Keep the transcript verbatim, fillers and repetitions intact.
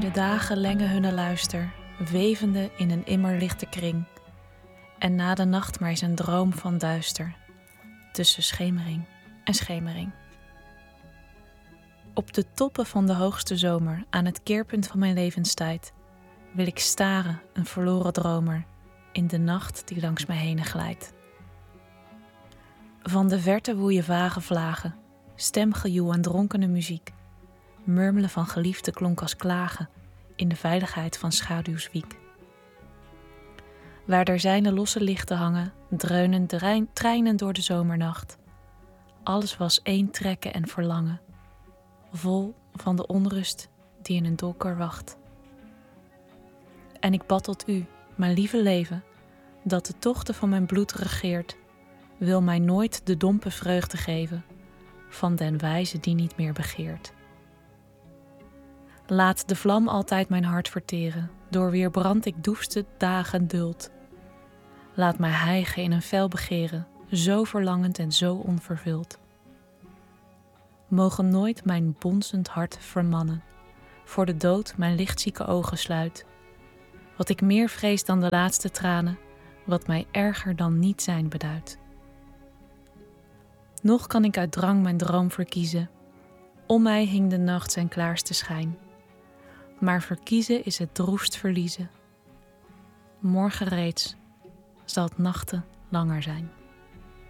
de dagen lengen hunne luister, wevende in een immer lichte kring, en na de nacht maar is een droom van duister, tussen schemering en schemering. Op de toppen van de hoogste zomer, aan het keerpunt van mijn levenstijd, wil ik staren, een verloren dromer, in de nacht die langs mij heen glijdt. Van de verte woeien vage vlagen, stemgejoel en dronkene muziek. Murmelen van geliefde klonk als klagen in de veiligheid van schaduwswiek. Waar derzijne losse lichten hangen, dreunen drein, treinen door de zomernacht. Alles was één trekken en verlangen, vol van de onrust die in een donker wacht. En ik bad tot u, mijn lieve leven, dat de tochten van mijn bloed regeert, wil mij nooit de dompe vreugde geven van den wijze die niet meer begeert. Laat de vlam altijd mijn hart verteren, door wier brand ik droefste dagen duld. Laat mij hijgen in een fel begeren, zo verlangend en zo onvervuld. Mogen nooit mijn bonzend hart vermannen, voor de dood mijn lichtzieke ogen sluit. Wat ik meer vrees dan de laatste tranen, wat mij erger dan niet zijn beduidt. Nog kan ik uit drang mijn droom verkiezen, om mij hing de nacht zijn klaarste schijn. Maar verkiezen is het droefst verliezen. Morgen reeds zal het nachten langer zijn.